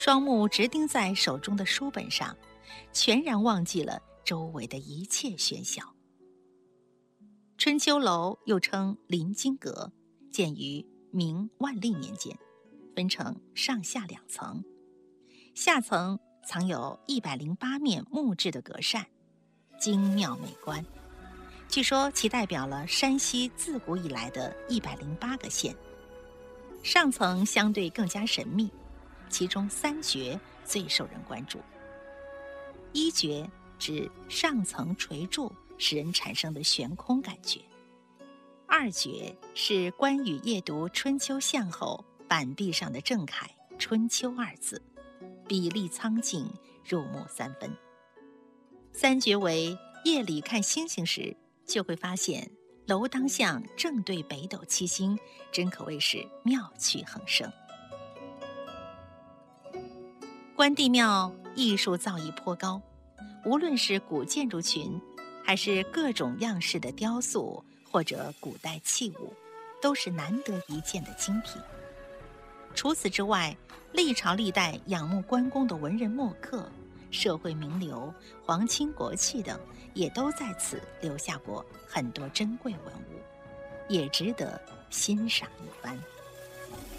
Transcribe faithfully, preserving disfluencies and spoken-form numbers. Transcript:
双目直盯在手中的书本上，全然忘记了周围的一切喧嚣。春秋楼又称临津阁，建于明万历年间，分成上下两层，下层藏有一百零八面木质的格扇，精妙美观。据说其代表了山西自古以来的一百零八个县。上层相对更加神秘，其中三绝最受人关注。一绝指上层垂柱使人产生的悬空感觉。二绝是关羽夜读春秋相后板壁上的正楷春秋二字，笔力苍劲，入木三分。三绝为夜里看星星时，就会发现楼当向正对北斗七星，真可谓是妙趣横生。关帝庙艺术造诣颇高，无论是古建筑群，还是各种样式的雕塑或者古代器物，都是难得一见的精品。除此之外，历朝历代仰慕关公的文人墨客、社会名流、皇亲国戚等，也都在此留下过很多珍贵文物，也值得欣赏一番。